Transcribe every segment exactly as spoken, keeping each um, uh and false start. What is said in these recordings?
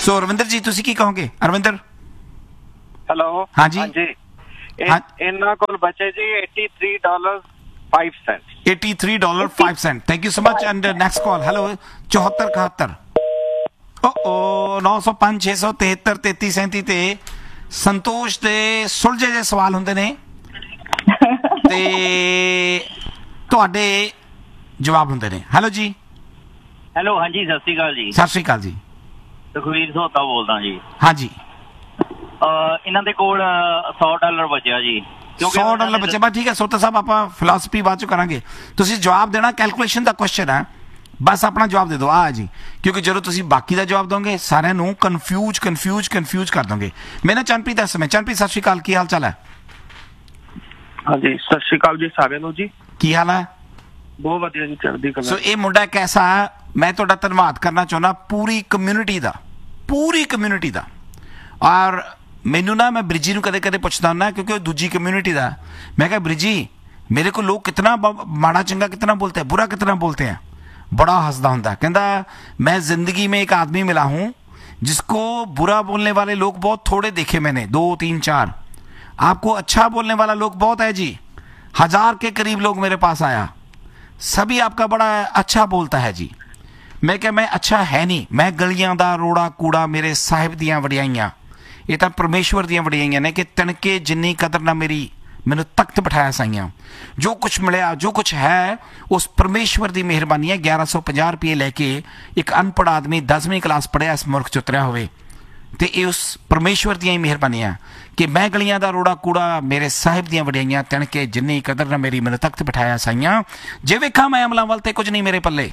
ਸੋ ਰਵਿੰਦਰ ਜੀ ਤੁਸੀਂ ਕੀ ਕਹੋਗੇ? ਅਰਵਿੰਦਰ ਹੈਲੋ। ਹਾਂਜੀ ਹਾਂਜੀ ਇਹਨਾਂ ਕੋਲ ਬਚੇ ਜੀ eighty-three dollars five cents। eighty-three dollars five cents। Thank you so much. And next call. Hello ਚੌਹੱਤਰ ਇਕਹੱਤਰ ਓ ਨੌ ਸੌ ਪੰਜ ਛੇ ਸੌ ਤਿਹੱਤਰ ਤੇਤੀ ਸੈਂਤੀ ਤੇ ਸੰਤੋਸ਼ ਦੇ ਸੁਲਝੇ ਜਿਹੇ ਸਵਾਲ ਹੁੰਦੇ ਨੇ ਤੇ ਤੁਹਾਡੇ ਜਵਾਬ ਹੁੰਦੇ ਨੇ। ਹੈਲੋ ਜੀ। ਹੈਲੋ ਹਾਂਜੀ ਸਤਿ ਸ਼੍ਰੀ ਅਕਾਲ ਜੀ। ਸਤਿ ਸ਼੍ਰੀ ਅਕਾਲ ਜੀ। ਸੁਖਵੀਰ ਸੋਤਾ ਬੋਲਦਾ ਜੀ। ਹਾਂਜੀ ਇਹਨਾਂ ਦੇ ਕੋਲ ਸੌ ਡਾਲਰ ਬਚਿਆ ਜੀ। ਸੌ ਡਾਲਰ ਬਚਿਆ ਬਸ ਠੀਕ ਹੈ ਸੋਤਾ ਸਾਹਿਬ ਆਪਾਂ ਫਿਲਾਸਫੀ ਬਾਅਦ ਚੋਂ ਕਰਾਂਗੇ। ਤੁਸੀਂ ਜਵਾਬ ਦੇਣਾ ਕੈਲਕੂਲੇਸ਼ਨ ਦਾ ਕੁਐਸਚਨ ਹੈ ਬਸ ਆਪਣਾ ਜਵਾਬ ਦੇ ਦਿਓ ਆ ਜੀ ਕਿਉਂਕਿ ਜਦੋਂ ਤੁਸੀਂ ਬਾਕੀ ਦਾ ਜਵਾਬ ਦੋਗੇ ਸਾਰਿਆਂ ਨੂੰ ਕਨਫਿਊਜ਼ ਕਨਫਿਊਜ਼ ਕਨਫਿਊਜ਼ ਕਰ ਦੋਗੇ। ਮੈਂ ਨਾ ਚੰਨਪ੍ਰੀਤ ਦਾ ਸਮੇਂ। ਚੰਨਪ੍ਰੀਤ ਸਤਿ ਸ਼੍ਰੀ ਅਕਾਲ ਕੀ ਹਾਲ ਚਾਲ ਹੈ? ਹਾਂਜੀ ਸਤਿ ਸ਼੍ਰੀ ਅਕਾਲ ਜੀ ਸਾਰਿਆਂ ਨੂੰ ਜੀ। ਕੀ ਹਾਲ ਹੈ? ਬਹੁਤ ਵਧੀਆ ਜੀ ਚੜ੍ਹਦੀ ਕਲਾ। ਸੋ ਇਹ ਮੁੰਡਾ ਇੱਕ ਐਸਾ ਮੈਂ ਤੁਹਾਡਾ ਧੰਨਵਾਦ ਕਰਨਾ ਚਾਹੁੰਦਾ ਪੂਰੀ ਕਮਿਊਨਿਟੀ ਦਾ ਪੂਰੀ ਕਮਿਊਨਿਟੀ ਦਾ। ਔਰ ਮੈਨੂੰ ਨਾ ਮੈਂ ਬ੍ਰਿਜੀ ਨੂੰ ਕਦੇ ਕਦੇ ਪੁੱਛਦਾ ਹੁੰਦਾ ਕਿਉਂਕਿ ਉਹ ਦੂਜੀ ਕਮਿਊਨਿਟੀ ਦਾ। मैं कहा ब्रिजी मेरे को लोग कितना माड़ा चंगा कितना बोलते हैं बुरा कितना बोलते हैं। बड़ा हंसदा होंदा कहता मैं जिंदगी में एक आदमी मिला हूँ जिसको बुरा बोलने वाले लोग बहुत थोड़े देखे मैंने दो तीन चार। आपको अच्छा बोलने वाला लोग बहुत है जी। हजार के करीब लोग मेरे पास आया सभी आपका बड़ा अच्छा बोलता है जी। मैं क्या मैं अच्छा है नहीं मैं गलियां दा रोड़ा कूड़ा मेरे साहिब दियां वडियाइयां ये तो परमेश्वर दियां वडियाइयां ने कि तनके जिन्नी कदर ना मेरी मैंने तख्त बिठाया साइयां जो कुछ मिलिया जो कुछ है उस परमेश्वर की मेहरबानी है। ग्यारह सौ पचास रुपये लैके एक अनपढ़ आदमी दसवीं क्लास पढ़िया इस मुल्क च उतरिया होवे ते ये उस परमेश्वर दियां ही मेहरबानियां कि मैं गलियां दा रोड़ा कूड़ा मेरे साहिब दियां वडियाइयां तनके जिन्नी कदर ना मेरी मैंने तख्त बिठाया साइयां। जे वेखा मैं अमलां वल ते कुछ नहीं मेरे पल्ले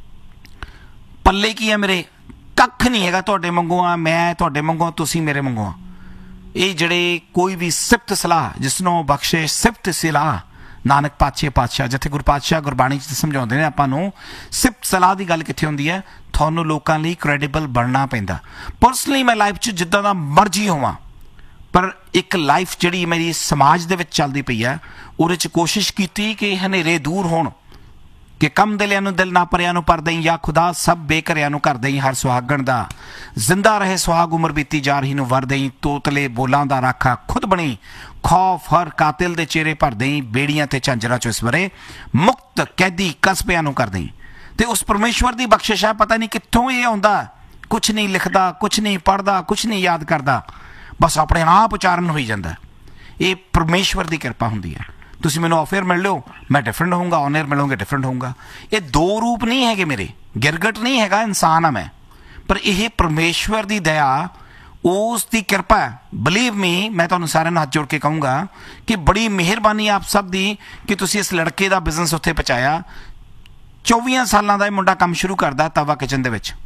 पल्ले की है मेरे कख नहीं हैगा तुहाडे वांगू आ मैं तुहाडे वांगू तुसीं मेरे वांगू आ। ਇਹ ਜਿਹੜੇ ਕੋਈ ਵੀ ਸਿਫਤ ਸਲਾਹ ਜਿਸਨੂੰ ਬਖਸ਼ੇ ਸਿਫਤ ਸਲਾਹ ਨਾਨਕ ਪਾਤਸ਼ਾਹ ਪਾਤਸ਼ਾਹ ਜਿੱਥੇ ਗੁਰੂ ਪਾਤਸ਼ਾਹ ਗੁਰਬਾਣੀ 'ਚ ਸਮਝਾਉਂਦੇ ਨੇ ਆਪਾਂ ਨੂੰ ਸਿਫਤ ਸਲਾਹ ਦੀ ਗੱਲ ਕਿੱਥੇ ਹੁੰਦੀ ਹੈ ਤੁਹਾਨੂੰ ਲੋਕਾਂ ਲਈ ਕ੍ਰੈਡੀਬਲ ਬਣਨਾ ਪੈਂਦਾ। ਪਰਸਨਲੀ ਮੈਂ ਲਾਈਫ 'ਚ ਜਿੱਦਾਂ ਦਾ ਮਰਜ਼ੀ ਹੋਵਾਂ ਪਰ ਇੱਕ ਲਾਈਫ ਜਿਹੜੀ ਮੇਰੀ ਸਮਾਜ ਦੇ ਵਿੱਚ ਚੱਲਦੀ ਪਈ ਹੈ ਉਹਦੇ 'ਚ ਕੋਸ਼ਿਸ਼ ਕੀਤੀ ਕਿ ਹਨੇਰੇ ਦੂਰ ਹੋਣ कि कम दिलियां नूं दिल ना परियां नूं पर दई या खुदा सब बेकरियां नूं कर दई हर सुहागण दा जिंदा रहे सुहाग उम्र बीती जा रही नूं वर दई तोतले बोलां दा राखा खुद बनी खौफ हर कातिल दे चेहरे भर दई बेड़ियां ते झांजरां चों इस वरे मुक्त कैदी कस्बियां नूं कर दई। ते उस परमेश्वर दी बख्शिश है पता नहीं कित्थों ये आउंदा कुछ नहीं लिखदा कुछ नहीं पढ़दा कुछ नहीं याद करदा बस अपने आप उचारण होई जांदा। ये परमेश्वर दी किरपा हुंदी है। तुसी मैनूं ऑफ एयर मिल लो मैं डिफरेंट होऊंगा ऑन एयर मिलोगे डिफरेंट होऊंगा। ये दो रूप नहीं है मेरे गिरगट नहीं हैगा इंसान हाँ मैं पर यह परमेश्वर की दया उस दी कृपा है। बिलीव मी मैं तुहानूं सारिआं नूं हाथ जोड़ के कहूँगा कि बड़ी मेहरबानी आप सब दी कि तुसी इस लड़के का बिजनेस उत्थे पहुँचाया। चौबीस सालों का मुंडा काम शुरू करता तवा किचन दे विच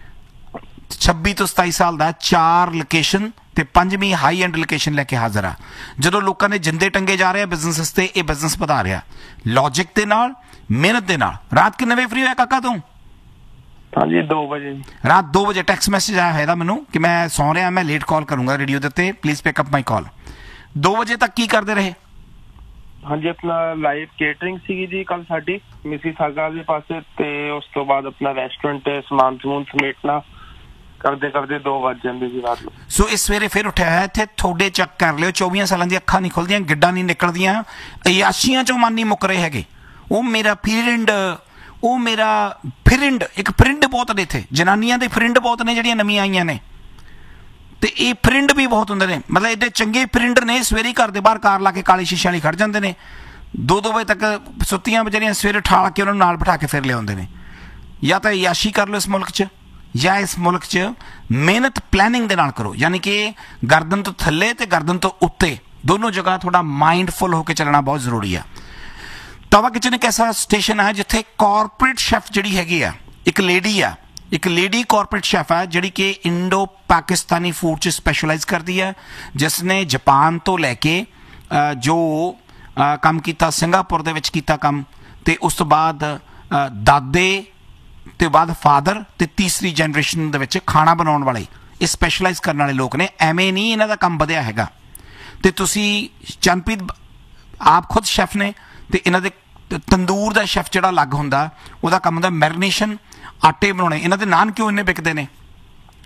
छब्बी तो सताई साल का चार लोकेशन ते पंजवीं हाई एंड लोकेशन लैके हाजिर आ। जो लोगों ने जिंदे टंगे जा रहे बिजनेस वास्ते ये बिजनेस वधा रहा लॉजिक के नाल मेहनत के नाल। रात कितने बजे फ्री होया काका तू? हाँ जी दो बजे। रात दो बजे टैक्स मैसेज आया है मैनू कि मैं सौ रहा मैं लेट कॉल करूँगा रेडियो के उत्ते प्लीज़ पिकअप माई कॉल। दो बजे तक की करते रहे? हाँ जी अपना लाइव केटरिंग सी जी कल साडी मिसीसागा दे पासे ते उस तो बाद अपना रेस्टोरेंट समान समून समेटना करते करते दो बज जाते जी रात में। सो इस सवेरे फिर उठा है इतने थोड़े चेक कर लियो चौबीस साल दी अखां नहीं खुलदियां गिड्डां नहीं निकलदियां अयाशियां चों मन नहीं मुक रहे हैगे। वो मेरा फिरिंड वो मेरा फिरिंड एक फिरिंड बहुत ने इत्थे जनानियां दे फिरिंड बहुत ने जिहड़ियां नवीं आईयां ने ते ये फिरिंड भी बहुत हुंदे ने मतलब एडे चंगे फिरिंड ने सवेरे घर दे बाहर कार ला के काली शीशे वाली खड़ जांदे ने दो दो बजे तक सुत्तियां बेचारियां सवेरे ठा के उन्हां नूं नाल बिठा के फिर लिआउंदे ने। या तो अयाशी कर लो इस मुल्क च या इस मुल्क च मेहनत प्लैनिंग दे नाल करो यानी कि गर्दन तो थल्ले ते गर्दन तो उत्ते दोनों जगह थोड़ा माइंडफुल होकर चलना बहुत जरूरी है। तवा किचन एक ऐसा स्टेशन है जिथे कॉरपोरेट शैफ जिहड़ी हैगी आ एक लेडी आ एक लेडी कॉरपोरेट शैफ है जिहड़ी कि इंडो पाकिस्तानी फूड च स्पैशलाइज करती है जिसने जापान तो लैके जो काम किया सिंगापुर दे विच कीता काम ते उस तो बाद दादे ते बाद फादर ते तीसरी जनरेशन दे विच खाना बनाउण वाले ये स्पैशलाइज करने वाले लोग ने एवें नहीं इन्हां दा काम वधिया हैगा। ते तुसी चनप्रीत आप खुद शैफ ने ते इन्हां दे तंदूर दा शैफ जिहड़ा अलग हुंदा उहदा काम हुंदा मैरीनेशन आटे बनाने। इन्हां दे नान क्यों इन्ने विकदे ने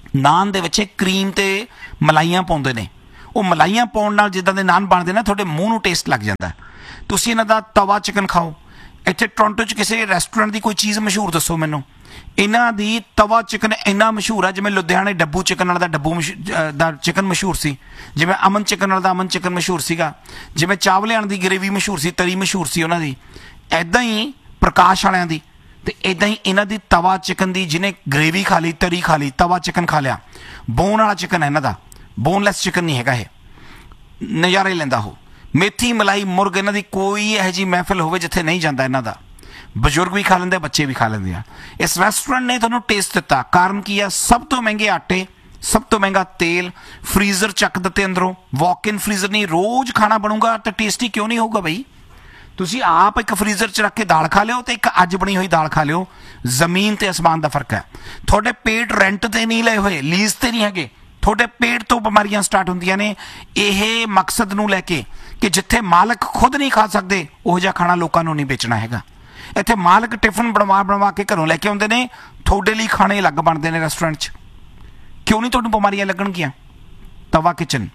ਨਾਨ ਦੇ ਵਿੱਚ ਕਰੀਮ ਤੇ ਮਲਾਈਆਂ ਪਾਉਂਦੇ ਨੇ। ਉਹ ਮਲਾਈਆਂ ਪਾਉਣ ਨਾਲ ਜਿੱਦਾਂ ਦੇ ਨਾਨ ਬਣਦੇ ਨੇ ਤੁਹਾਡੇ ਮੂੰਹ ਨੂੰ ਟੇਸਟ ਲੱਗ ਜਾਂਦਾ। ਤੁਸੀਂ ਇਹਨਾਂ ਦਾ ਤਵਾ ਚਿਕਨ ਖਾਓ। ਇੱਥੇ ਟੋਰਾਂਟੋ 'ਚ ਕਿਸੇ ਰੈਸਟੋਰੈਂਟ ਦੀ ਕੋਈ ਚੀਜ਼ ਮਸ਼ਹੂਰ ਦੱਸੋ ਮੈਨੂੰ। ਇਹਨਾਂ ਦੀ ਤਵਾ ਚਿਕਨ ਇੰਨਾ ਮਸ਼ਹੂਰ ਆ, ਜਿਵੇਂ ਲੁਧਿਆਣੇ ਡੱਬੂ ਚਿਕਨ ਵਾਲਾ ਦਾ ਡੱਬੂ ਮਸ਼ ਦਾ ਚਿਕਨ ਮਸ਼ਹੂਰ ਸੀ, ਜਿਵੇਂ ਅਮਨ ਚਿਕਨ ਵਾਲਾ ਦਾ ਅਮਨ ਚਿਕਨ ਮਸ਼ਹੂਰ ਸੀਗਾ, ਜਿਵੇਂ ਚਾਵਲਿਆਂ ਦੀ ਗਰੇਵੀ ਮਸ਼ਹੂਰ ਸੀ, ਤਰੀ ਮਸ਼ਹੂਰ ਸੀ ਉਹਨਾਂ ਦੀ, ਇੱਦਾਂ ਹੀ ਪ੍ਰਕਾਸ਼ ਵਾਲਿਆਂ ਦੀ। ਤੇ ਇੱਦਾਂ ਹੀ ਇਹਨਾਂ ਦੀ ਤਵਾ ਚਿਕਨ ਦੀ, ਜਿਹਨੇ ਗਰੇਵੀ ਖਾ ਲਈ, ਤਰੀ ਖਾ ਲਈ, ਤਵਾ ਚਿਕਨ ਖਾ ਲਿਆ। ਬੋਨ ਵਾਲਾ ਚਿਕਨ ਹੈ ਇਹਨਾਂ ਦਾ, ਬੋਨਲੈਸ ਚਿਕਨ ਨਹੀਂ ਹੈਗਾ ਇਹ। ਨਜ਼ਾਰੇ ਲੈਂਦਾ ਉਹ। ਮੇਥੀ ਮਲਾਈ ਮੁਰਗ ਇਹਨਾਂ ਦੀ ਕੋਈ ਇਹੋ ਜਿਹੀ ਮਹਿਫਿਲ ਹੋਵੇ ਜਿੱਥੇ ਨਹੀਂ ਜਾਂਦਾ ਇਹਨਾਂ ਦਾ। ਬਜ਼ੁਰਗ ਵੀ ਖਾ ਲੈਂਦੇ, ਬੱਚੇ ਵੀ ਖਾ ਲੈਂਦੇ ਆ। ਇਸ ਰੈਸਟੋਰੈਂਟ ਨੇ ਤੁਹਾਨੂੰ ਟੇਸਟ ਦਿੱਤਾ। ਕਾਰਨ ਕੀ ਆ? ਸਭ ਤੋਂ ਮਹਿੰਗੇ ਆਟੇ, ਸਭ ਤੋਂ ਮਹਿੰਗਾ ਤੇਲ, ਫਰੀਜ਼ਰ ਚੱਕ ਦਿੱਤੇ ਅੰਦਰੋਂ। ਵਾਕ ਇਨ ਫਰੀਜ਼ਰ ਨਹੀਂ, ਰੋਜ਼ ਖਾਣਾ ਬਣੂਗਾ ਤਾਂ ਟੇਸਟੀ ਕਿਉਂ ਨਹੀਂ ਹੋਊਗਾ ਬਈ? ਤੁਸੀਂ ਆਪ ਇੱਕ ਫਰੀਜ਼ਰ 'ਚ ਰੱਖ ਕੇ ਦਾਲ ਖਾ ਲਿਓ ਤੇ ਇੱਕ ਅੱਜ ਬਣੀ ਹੋਈ ਦਾਲ ਖਾ ਲਿਓ। ਜ਼ਮੀਨ ਤੇ ਅਸਮਾਨ ਦਾ ਫਰਕ ਹੈ। ਤੁਹਾਡੇ ਪੇਟ ਰੈਂਟ ਤੇ ਨਹੀਂ ਲਏ ਹੋਏ, ਲੀਜ਼ ਤੇ ਨਹੀਂ ਹੈਗੇ। ਤੁਹਾਡੇ ਪੇਟ ਤੋਂ ਬਿਮਾਰੀਆਂ ਸਟਾਰਟ ਹੁੰਦੀਆਂ ਨੇ ਇਹ ਮਕਸਦ ਨੂੰ ਲੈ ਕੇ ਕਿ ਜਿੱਥੇ ਮਾਲਕ ਖੁਦ ਨਹੀਂ ਖਾ ਸਕਦੇ ਉਹੋ ਜਿਹਾ ਖਾਣਾ ਲੋਕਾਂ ਨੂੰ ਨਹੀਂ ਵੇਚਣਾ ਹੈਗਾ। ਇੱਥੇ ਮਾਲਕ ਟਿਫਨ ਬਣਵਾ ਬਣਵਾ ਕੇ ਘਰੋਂ ਲੈ ਕੇ ਆਉਂਦੇ ਨੇ, ਤੁਹਾਡੇ ਲਈ ਖਾਣੇ ਅਲੱਗ ਬਣਦੇ ਨੇ ਰੈਸਟੋਰੈਂਟ 'ਚ। ਕਿਉਂ ਨਹੀਂ ਤੁਹਾਨੂੰ ਬਿਮਾਰੀਆਂ ਲੱਗਣਗੀਆਂ? ਤਵਾ ਕਿਚਨ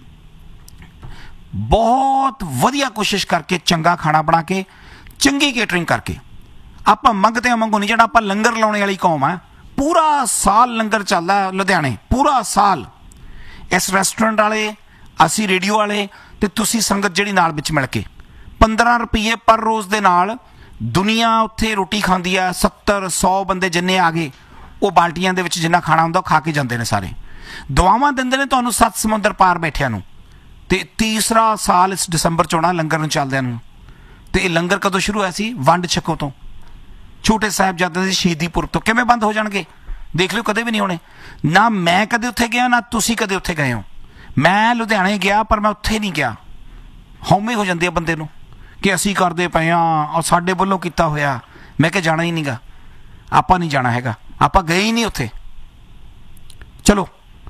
ਬਹੁਤ ਵਧੀਆ ਕੋਸ਼ਿਸ਼ ਕਰਕੇ ਚੰਗਾ ਖਾਣਾ ਬਣਾ ਕੇ, ਚੰਗੀ ਕੇਟਰਿੰਗ ਕਰਕੇ। ਆਪਾਂ ਮੰਗਦੇ ਮੰਗੋ ਨਹੀਂ, ਜਿਹੜਾ ਆਪਾਂ ਲੰਗਰ ਲਾਉਣੇ ਵਾਲੀ ਕੌਮ ਆ। ਪੂਰਾ ਸਾਲ ਲੰਗਰ ਚੱਲਦਾ ਲੁਧਿਆਣੇ, ਪੂਰਾ ਸਾਲ। ਇਸ ਰੈਸਟੋਰੈਂਟ ਵਾਲੇ, ਅਸੀਂ ਰੇਡੀਓ ਵਾਲੇ ਤੇ ਤੁਸੀਂ ਸੰਗਤ ਜਿਹੜੀ ਨਾਲ ਵਿੱਚ ਮਿਲ ਕੇ ਪੰਦਰਾਂ ਰੁਪਈਏ ਪਰ ਰੋਜ਼ ਦੇ ਨਾਲ ਦੁਨੀਆ ਉੱਥੇ ਰੋਟੀ ਖਾਂਦੀ ਆ। ਸੱਤਰ ਸੌ ਬੰਦੇ ਜਿੰਨੇ ਆ ਗਏ, ਉਹ ਬਾਲਟੀਆਂ ਦੇ ਵਿੱਚ ਜਿੰਨਾ ਖਾਣਾ ਹੁੰਦਾ ਉਹ ਖਾ ਕੇ ਜਾਂਦੇ ਨੇ ਸਾਰੇ। ਦੁਆਵਾਂ ਦਿੰਦੇ ਨੇ ਤੁਹਾਨੂੰ ਸੱਤ ਸਮੁੰਦਰ ਪਾਰ ਬੈਠਿਆਂ ਨੂੰ। ਤੇ ਤੀਸਰਾ ਸਾਲ ਇਸ ਦਸੰਬਰ 'ਚ ਆਉਣਾ ਲੰਗਰ ਨੂੰ ਚੱਲਦਿਆਂ ਨੂੰ। ਤੇ ਇਹ ਲੰਗਰ ਕਦੋਂ ਸ਼ੁਰੂ ਹੋਇਆ ਸੀ? ਵੰਡ ਛਕੋ ਤੋਂ। ਛੋਟੇ ਸਾਹਿਬਜ਼ਾਦਿਆਂ ਦੇ ਸ਼ਹੀਦੀ ਪੁਰਬ ਤੋਂ। ਕਿਵੇਂ ਬੰਦ ਹੋ ਜਾਣਗੇ? ਦੇਖ ਲਿਓ, ਕਦੇ ਵੀ ਨਹੀਂ ਹੋਣੇ। ਨਾ ਮੈਂ ਕਦੇ ਉੱਥੇ ਗਿਆ, ਨਾ ਤੁਸੀਂ ਕਦੇ ਉੱਥੇ ਗਏ ਹੋ। ਮੈਂ ਲੁਧਿਆਣੇ ਗਿਆ ਪਰ ਮੈਂ ਉੱਥੇ ਨਹੀਂ ਗਿਆ। ਹਉਮੈ ਹੋ ਜਾਂਦੀ ਆ ਬੰਦੇ ਨੂੰ ਕਿ ਅਸੀਂ ਕਰਦੇ ਪਏ ਹਾਂ ਔਰ ਸਾਡੇ ਵੱਲੋਂ ਕੀਤਾ ਹੋਇਆ। ਮੈਂ ਕਿਹਾ ਜਾਣਾ ਹੀ ਨਹੀਂਗਾ, ਆਪਾਂ ਨਹੀਂ ਜਾਣਾ ਹੈਗਾ, ਆਪਾਂ ਗਏ ਹੀ ਨਹੀਂ ਉੱਥੇ। ਚਲੋ,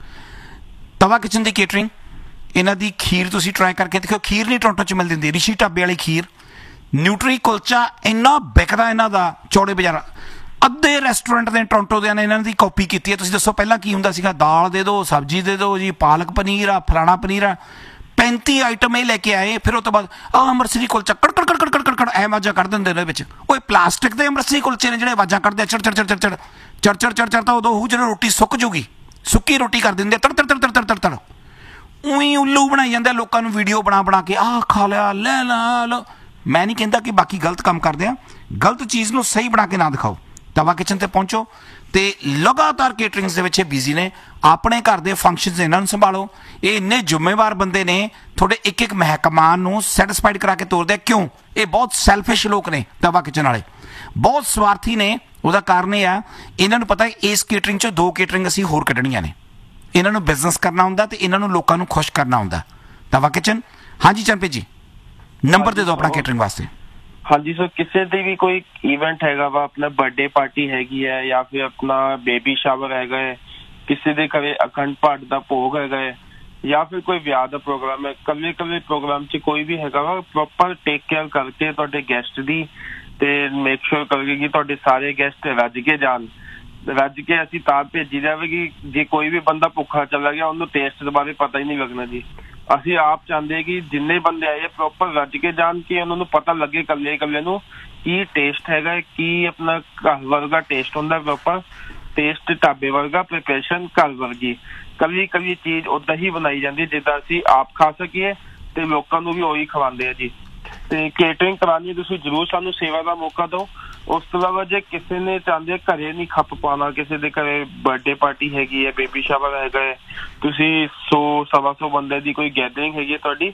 ਤਵਾ ਕਿਚਨ ਦੀ ਕੇਟਰਿੰਗ, ਇਹਨਾਂ ਦੀ ਖੀਰ ਤੁਸੀਂ ਟਰਾਈ ਕਰਕੇ ਦੇਖੋ। ਖੀਰ ਨਹੀਂ ਟੋਰਾਂਟੋ 'ਚ ਮਿਲਦੀ ਹੁੰਦੀ, ਰਿਸ਼ੀ ਢਾਬੇ ਵਾਲੀ ਖੀਰ। ਨਿਊਟਰੀ ਕੁਲਚਾ ਇੰਨਾ ਵਿਕਦਾ ਇਹਨਾਂ ਦਾ ਚੌੜੇ ਬਾਜ਼ਾਰ। ਅੱਧੇ ਰੈਸਟੋਰੈਂਟ ਦੇ ਟੋਰਾਂਟੋ ਦੇ ਨੇ ਇਹਨਾਂ ਦੀ ਕਾਪੀ ਕੀਤੀ ਹੈ। ਤੁਸੀਂ ਦੱਸੋ ਪਹਿਲਾਂ ਕੀ ਹੁੰਦਾ ਸੀਗਾ? ਦਾਲ ਦੇ ਦਿਓ, ਸਬਜ਼ੀ ਦੇ ਦਿਓ ਜੀ, ਪਾਲਕ ਪਨੀਰ ਆ, ਫਲਾਣਾ ਪਨੀਰ ਆ। ਪੈਂਤੀ ਆਈਟਮ ਇਹ ਲੈ ਕੇ ਆਏ। ਫਿਰ ਉਹ ਤੋਂ ਬਾਅਦ ਆਹ ਅੰਮ੍ਰਿਤਸਰੀ ਕੁਲਚਾ ਕੜ ਕੜ ਕੜ ਕੜ ਕੜ ਕੜ ਐ ਆਵਾਜ਼ਾਂ ਕੱਢ ਦਿੰਦੇ ਨੇ ਵਿੱਚ। ਉਹ ਪਲਾਸਟਿਕ ਦੇ ਅੰਮ੍ਰਿਤਸਰੀ ਕੁਲਚੇ ਨੇ ਜਿਹੜੇ ਆਵਾਜ਼ਾਂ ਕੱਢਦੇ ਆ ਚੜ ਚੜ ਚੜ ਚੜ ਚੜ ਚੜ ਚੜ ਚੜ ਚੜ ਤਾਂ ਉਦੋਂ ਉਹ ਜਦੋਂ ਰੋਟੀ ਸੁੱਕ ਜੂਗੀ, ਸੁੱਕੀ ਰੋਟੀ ਕਰ ਦਿੰਦੇ ਤੜ ਤੜ ਤੜ ਤੜ ਤੜ ਤੜ। ਉਹੀ ਉੱਲੂ ਬਣਾਈ ਜਾਂਦੇ ਲੋਕਾਂ ਨੂੰ ਵੀਡੀਓ ਬਣਾ ਬਣਾ ਕੇ। ਆਹ ਖਾ ਲਿਆ, ਲੈ ਲਾ ਲਓ। ਮੈਂ ਨਹੀਂ ਕਹਿੰਦਾ ਕਿ ਬਾਕੀ ਗਲਤ ਕੰਮ ਕਰਦੇ ਆ, ਗਲਤ ਚੀਜ਼ ਨੂੰ ਸਹੀ ਬਣਾ ਕੇ ਨਾ ਦਿਖਾਓ। ਤਵਾ ਕਿਚਨ ਤੇ ਪਹੁੰਚੋ ਤੇ ਲਗਾਤਾਰ ਕੇਟਰਿੰਗਸ ਦੇ ਵਿੱਚ ਇਹ ਬਿਜ਼ੀ ਨੇ। ਆਪਣੇ ਘਰ ਦੇ ਫੰਕਸ਼ਨਸ ਇਹਨਾਂ ਨੂੰ ਸੰਭਾਲੋ। ਇਹ ਇੰਨੇ ਜ਼ਿੰਮੇਵਾਰ ਬੰਦੇ ਨੇ, ਤੁਹਾਡੇ ਇੱਕ ਇੱਕ ਮਹਿਕਮਾਨ ਨੂੰ ਸੈਟਿਸਫਾਈਡ ਕਰਾ ਕੇ ਤੋਰਦੇ। ਕਿਉਂ? ਇਹ ਬਹੁਤ ਸੈਲਫਿਸ਼ ਲੋਕ ਨੇ ਤਵਾ ਕਿਚਨ ਵਾਲੇ, ਬਹੁਤ ਸਵਾਰਥੀ ਨੇ। ਉਹਦਾ ਕਾਰਨ ਇਹ ਆ, ਇਹਨਾਂ ਨੂੰ ਪਤਾ ਇਸ ਕੇਟਰਿੰਗ 'ਚ ਦੋ ਕੇਟਰਿੰਗ ਅਸੀਂ ਹੋਰ ਕੱਢਣੀਆਂ ਨੇ। ਇਹਨਾਂ ਨੂੰ ਬਿਜ਼ਨਸ ਕਰਨਾ ਹੁੰਦਾ ਤੇ ਇਹਨਾਂ ਨੂੰ ਲੋਕਾਂ ਨੂੰ ਖੁਸ਼ ਕਰਨਾ ਹੁੰਦਾ। ਤਵਾ ਕਿਚਨ। ਹਾਂਜੀ ਚੰਪੇ ਜੀ, ਨੰਬਰ ਦੇ ਦਿਓ ਆਪਣਾ ਕੇਟਰਿੰਗ ਵਾਸਤੇ। ਹਾਂਜੀ ਸਰ, ਕਿਸੇ ਦੀ ਵੀ ਕੋਈ ਇਵੈਂਟ ਹੈਗਾ ਵਾ, ਆਪਣਾ ਬਰਥਡੇ ਪਾਰਟੀ ਹੈਗੀ ਹੈ ਜਾਂ ਫਿਰ ਆਪਣਾ ਬੇਬੀ ਸ਼ਾਵਰ ਹੈਗਾ ਹੈ, ਕਿਸੇ ਦੇ ਘਰੇ ਅਖੰਡ ਪਾਠ ਦਾ ਭੋਗ ਹੈਗਾ ਹੈ ਜਾਂ ਫਿਰ ਕੋਈ ਵਿਆਹ ਦਾ ਪ੍ਰੋਗਰਾਮ ਹੈ, ਕੱਲੇ ਕੱਲੇ ਪ੍ਰੋਗਰਾਮ 'ਚ ਕੋਈ ਵੀ ਹੈਗਾ ਵਾ, ਪ੍ਰੋਪਰ ਟੇਕ ਕੇਅਰ ਕਰਕੇ ਤੁਹਾਡੇ ਗੈਸਟ ਦੀ ਤੇ ਮੇਕ ਸ਼ੋਰ ਕਰਕੇ ਕਿ ਤੁਹਾਡੇ ਸਾਰੇ ਗੈਸਟ ਰੱਜ ਕੇ ਜਾਣ। ਰੱਜ ਕੇ ਅਸੀਂ ਤਾਂ ਭੇਜੀ ਜਾਵੇਗੀ। ਜੇ ਕੋਈ ਵੀ ਬੰਦਾ ਭੁੱਖਾ ਚਲਾ ਗਿਆ ਉਹਨੂੰ ਟੇਸਟ ਦੇ ਬਾਰੇ ਪਤਾ ਹੀ ਨਹੀਂ ਲੱਗਣਾ ਜੀ। ਅਸੀਂ ਆਪ ਚਾਹੁੰਦੇ ਕਿ ਜਿੰਨੇ ਬੰਦੇ ਆਏ ਪ੍ਰੋਪਰ ਰੱਜ ਕੇ ਜਾਣ, ਕਿ ਉਹਨਾਂ ਨੂੰ ਪਤਾ ਲੱਗੇ ਇਕੱਲੇ ਇਕੱਲੇ ਨੂੰ ਕੀ ਟੇਸਟ ਹੈਗਾ, ਕੀ ਆਪਣਾ ਘਰ ਵਰਗਾ ਟੇਸਟ ਹੁੰਦਾ, ਪ੍ਰੋਪਰ ਟੇਸਟ ਢਾਬੇ ਵਰਗਾ, ਪ੍ਰੀਪਰੇਸ਼ਨ ਘਰ ਵਰਗੀ। ਕਦੀ ਕਦੀ ਚੀਜ਼ ਓਦਾਂ ਹੀ ਬਣਾਈ ਜਾਂਦੀ ਜਿੱਦਾਂ ਅਸੀਂ ਆਪ ਖਾ ਸਕੀਏ ਤੇ ਲੋਕਾਂ ਨੂੰ ਵੀ ਉਹੀ ਖਵਾਉਂਦੇ ਆ ਜੀ। ਤੇ ਕੇਟਰਿੰਗ ਕਰਾਉਣੀ ਤੁਸੀਂ ਜ਼ਰੂਰ ਸਾਨੂੰ ਸੇਵਾ ਦਾ ਮੌਕਾ ਦਿਓ। ਉਸ ਤੋਂ ਇਲਾਵਾ ਜੇ ਕਿਸੇ ਨੇ ਚਾਹੁੰਦੇ ਘਰੇ ਨਹੀਂ ਖੱਪ ਪਾਉਣਾ, ਕਿਸੇ ਦੇ ਘਰੇ ਬਰਥਡੇ ਪਾਰਟੀ ਹੈਗੀ ਹੈ, ਬੇਬੀ ਸ਼ਾਵਰ ਹੈਗਾ ਹੈ, ਤੁਸੀਂ ਸੌ ਸਵਾ ਸੌ ਬੰਦੇ ਦੀ ਕੋਈ ਗੈਦਰਿੰਗ ਹੈਗੀ ਹੈ ਤੁਹਾਡੀ,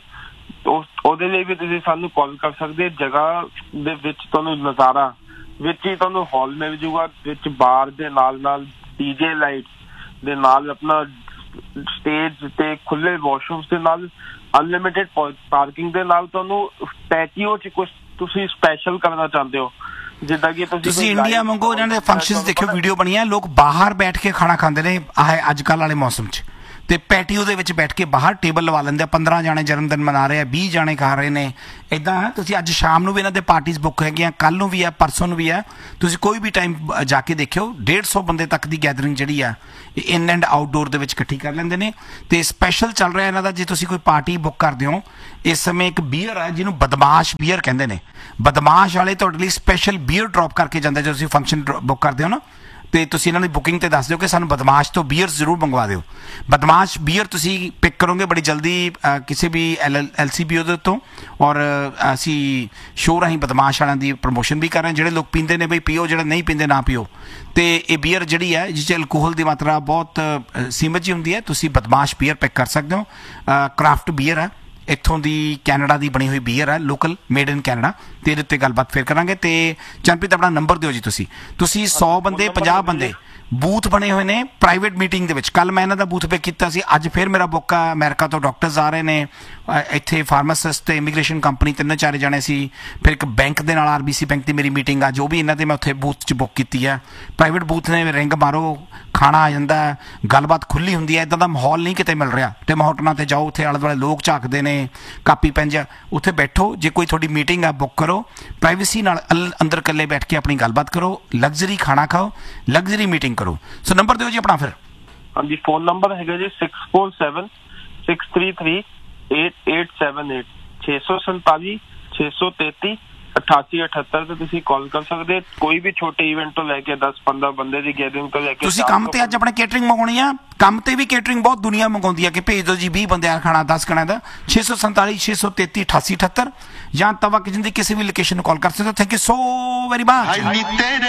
ਉਹਦੇ ਲਈ ਵੀ ਤੁਸੀਂ ਸਾਨੂੰ ਕਾਲ ਕਰ ਸਕਦੇ। ਜਗ੍ਹਾ ਦੇ ਵਿੱਚ ਤੁਹਾਨੂੰ ਨਜ਼ਾਰਾ ਵਿੱਚ ਹੀ ਤੁਹਾਨੂੰ ਹਾਲ ਮਿਲ ਜੂਗਾ, ਵਿੱਚ ਬਾਰ ਦੇ ਨਾਲ ਨਾਲ ਡੀਜੇ ਲਾਈਟਸ ਦੇ ਨਾਲ, ਆਪਣਾ ਸਟੇਜ ਤੇ ਖੁੱਲੇ ਵਾਸ਼ਰੂਮਸ ਦੇ ਨਾਲ, ਅਨਲਿਮਿਟਿਡ ਪਾਰਕਿੰਗ ਦੇ ਨਾਲ। ਤੁਹਾਨੂੰ ਪੈਟੀਓ 'ਚ ਕੁਛ ਤੁਸੀਂ ਸਪੈਸ਼ਲ ਕਰਨਾ ਚਾਹੁੰਦੇ ਹੋ, ਜਿੱਦਾਂ ਕਿ ਤੁਸੀਂ ਇੰਡੀਆ ਮੰਗੋ ਇਹਨਾਂ ਦੇ ਫੰਕਸ਼ਨਸ ਦੇਖਿਓ, ਵੀਡੀਓ ਬਣੀਆਂ, ਲੋਕ ਬਾਹਰ ਬੈਠ ਕੇ ਖਾਣਾ ਖਾਂਦੇ ਨੇ ਆਹ ਅੱਜ ਕੱਲ੍ਹ ਵਾਲੇ ਮੌਸਮ 'ਚ। ਤੇ ਪੈਟੀਓ ਦੇ ਵਿੱਚ ਬੈਠ ਕੇ ਬਾਹਰ ਟੇਬਲ ਲਵਾ ਲੈਂਦੇ ਆ। ਪੰਦਰਾਂ ਜਾਣੇ ਜਨਮ ਦਿਨ ਮਨਾ ਰਹੇ ਆ, ਵੀਹ ਜਾਣੇ ਖਾ ਰਹੇ ਨੇ। ਇਦਾਂ ਤੁਸੀਂ ਅੱਜ ਸ਼ਾਮ ਨੂੰ ਵੀ ਇਹਨਾਂ ਦੇ ਪਾਰਟੀਆਂ ਬੁੱਕ ਹੈਗੀਆਂ, ਕੱਲ ਨੂੰ ਵੀ ਆ, ਪਰਸੋਂ ਨੂੰ ਵੀ ਆ। ਤੁਸੀਂ ਕੋਈ ਵੀ ਟਾਈਮ ਜਾ ਕੇ ਦੇਖਿਓ, ਡੇਢ ਸੌ ਬੰਦੇ ਤੱਕ ਦੀ ਗੈਦਰਿੰਗ ਜਿਹੜੀ ਆ ਇਨ ਐਂਡ ਆਊਟਡੋਰ ਦੇ ਵਿੱਚ ਇਕੱਠੀ ਕਰ ਲੈਂਦੇ ਨੇ। ਤੇ ਸਪੈਸ਼ਲ ਚੱਲ ਰਿਹਾ ਇਹਨਾਂ ਦਾ, ਜੇ ਤੁਸੀਂ ਕੋਈ ਪਾਰਟੀ ਬੁੱਕ ਕਰਦੇ ਹੋ ਇਸ ਸਮੇਂ ਇੱਕ ਬੀਅਰ ਹੈ ਜਿਹਨੂੰ ਬਦਮਾਸ਼ ਬੀਅਰ ਕਹਿੰਦੇ ਨੇ। ਬਦਮਾਸ਼ ਵਾਲੇ ਤੁਹਾਡੇ ਲਈ ਸਪੈਸ਼ਲ ਬੀਅਰ ਡ੍ਰੌਪ ਕਰਕੇ ਜਾਂਦੇ ਜਦੋਂ ਤੁਸੀਂ ਫੰਕਸ਼ਨ ਬੁੱਕ ਕਰਦੇ ਹੋ ਨਾ, ਤੇ ਤੁਸੀਂ ਇਹਨਾਂ ਦੀ ਬੁਕਿੰਗ ਤੇ ਦੱਸ ਦਿਓ ਕਿ ਸਾਨੂੰ ਬਦਮਾਸ਼ ਤੋਂ ਬੀਅਰ ਜ਼ਰੂਰ ਮੰਗਵਾ ਦਿਓ। ਬਦਮਾਸ਼ ਬੀਅਰ ਤੁਸੀਂ ਪਿਕ ਕਰੋਗੇ ਬੜੀ ਜਲਦੀ ਕਿਸੇ ਵੀ ਐਲ ਐਲ ਸੀ ਬੀ ਉਹਦੇ ਤੋਂ। ਔਰ ਅਸੀਂ ਸ਼ੋਅ ਰਾਹੀਂ ਬਦਮਾਸ਼ ਵਾਲਿਆਂ ਦੀ ਪ੍ਰਮੋਸ਼ਨ ਵੀ ਕਰ ਰਹੇ ਹਾਂ। ਜਿਹੜੇ ਲੋਕ ਪੀਂਦੇ ਨੇ ਬਈ ਪੀਓ, ਜਿਹੜੇ ਨਹੀਂ ਪੀਂਦੇ ਨਾ ਪੀਓ। ਤੇ ਇਹ ਬੀਅਰ ਜਿਹੜੀ ਹੈ ਜਿਸ 'ਚ ਐਲਕੋਹਲ ਦੀ ਮਾਤਰਾ ਬਹੁਤ ਸੀਮਿਤ ਜਿਹੀ ਹੁੰਦੀ ਹੈ, ਤੁਸੀਂ ਬਦਮਾਸ਼ ਬੀਅਰ ਪਿਕ ਕਰ ਸਕਦੇ ਹੋ। ਕ੍ਰਾਫਟ ਬੀਅਰ ਹੈ, ਇੱਥੋਂ ਦੀ ਕੈਨੇਡਾ ਦੀ ਬਣੀ ਹੋਈ ਬੀਅਰ ਹੈ, ਲੋਕਲ ਮੇਡ ਇਨ ਕੈਨੇਡਾ। ਤੇ ਇਹਦੇ ਉੱਤੇ ਗੱਲਬਾਤ ਫਿਰ ਕਰਾਂਗੇ। ਤੇ ਚੰਨਪ੍ਰੀਤ ਆਪਣਾ ਨੰਬਰ ਦਿਓ ਜੀ। ਤੁਸੀਂ ਤੁਸੀਂ ਸੌ ਬੰਦੇ ਪੰਜਾਹ ਬੰਦੇ ਬੂਥ ਬਣੇ ਹੋਏ ਨੇ ਪ੍ਰਾਈਵੇਟ ਮੀਟਿੰਗ ਦੇ ਵਿੱਚ। ਕੱਲ ਮੈਂ ਇਹਨਾਂ ਦਾ ਬੂਥ ਪਿਕ ਕੀਤਾ ਸੀ, ਅੱਜ ਫਿਰ ਮੇਰਾ ਬੁੱਕ ਆ। ਅਮਰੀਕਾ ਤੋਂ ਡਾਕਟਰਸ ਆ ਰਹੇ ਨੇ, ਇੱਥੇ ਫਾਰਮਾਸਿਸਟ ਤੇ ਇਮੀਗ੍ਰੇਸ਼ਨ ਕੰਪਨੀ ਤਿੰਨ ਚਾਰੇ ਜਾਣੇ ਸੀ। ਫਿਰ ਇੱਕ ਬੈਂਕ ਦੇ ਨਾਲ ਆਰ ਬੀ ਸੀ ਬੈਂਕ ਦੀ ਮੇਰੀ ਮੀਟਿੰਗ ਆ, ਜੋ ਵੀ ਇਹਨਾਂ ਦੇ ਮੈਂ ਉੱਥੇ ਬੂਥ 'ਚ ਬੁੱਕ ਕੀਤੀ ਹੈ। ਪ੍ਰਾਈਵੇਟ ਬੂਥ ਨੇ, ਰਿੰਗ ਮਾਰੋ, ਖਾਣਾ ਆ ਜਾਂਦਾ, ਗੱਲਬਾਤ ਖੁੱਲੀ ਹੁੰਦੀ ਹੈ। ਇੱਦਾਂ ਦਾ ਮਾਹੌਲ ਨਹੀਂ ਕਿਤੇ ਮਿਲ ਰਿਹਾ। ਤੇ ਹੋਟਲਾਂ 'ਤੇ ਜਾਓ, ਉੱਥੇ ਆਲੇ ਦੁਆਲੇ ਲੋਕ ਝਾਕਦੇ ਨੇ, ਕਾਪੀ ਪੈਨ ਜਿਹਾ, ਉੱਥੇ ਬੈਠੋ। ਜੇ ਕੋਈ ਤੁਹਾਡੀ ਮੀਟਿੰਗ ਆ ਬੁੱਕ ਕਰੋ, ਪ੍ਰਾਈਵੇਸੀ ਨਾਲ ਅੰਦਰ ਇਕੱਲੇ ਬੈਠ ਕੇ ਆਪਣੀ ਗੱਲਬਾਤ ਕਰੋ, ਲਗਜ਼ਰੀ ਖਾਣਾ ਖਾਓ, ਲਗਜ਼ਰੀ ਮੀਟਿੰਗ ਕਰੋ। ਸੋ ਨੰਬਰ ਦਿਓ ਜੀ ਆਪਣਾ ਫਿਰ। ਹਾਂਜੀ, ਫੋਨ ਨੰਬਰ ਹੈਗਾ G six four seven six three three eight eight seven eight ਛੇ ਸੌ ਸੰਤਾਲੀ ਛੇ ਸੌ ਤੇਤੀ ਅਠਾਸੀ ਅਠੱਤਰ ਤੇ ਤੁਸੀਂ ਕਾਲ ਕਰ ਸਕਦੇ। ਕੋਈ ਵੀ ਛੋਟੇ ਇਵੈਂਟ ਤੋਂ ਲੈ ਕੇ ਦਸ ਪੰਦਰਾਂ ਬੰਦੇ ਦੀ ਗੈਦਰਿੰਗ ਤੋਂ ਲੈ ਕੇ ਤੁਸੀਂ ਕੰਮ ਤੇ ਅੱਜ ਆਪਣੇ ਕੇਟਰਿੰਗ ਮੰਗਾਉਣੀ ਆ, ਕੰਮ ਤੇ ਵੀ ਕੇਟਰਿੰਗ ਬਹੁਤ ਦੁਨੀਆ ਮੰਗਾਉਂਦੀ ਆ ਕਿ ਭੇਜ ਦਿਓ ਜੀ ਵੀਹ ਬੰਦਿਆਂ ਦਾ ਖਾਣਾ, ਦਸ ਖਾਣਾ ਦਾ। ਛੇ ਸੌ ਸੰਤਾਲੀ ਛੇ ਸੌ ਤੇਤੀ ਅਠਾਸੀ ਅਠੱਤਰ ਜਾਂ ਤਵਾ ਕਿਚਨ ਦੀ ਕਿਸੇ ਵੀ ਲੋਕੇਸ਼ਨ ਨੂੰ ਕਾਲ ਕਰ ਸਕਦੇ ਹੋ। Thank you so very much.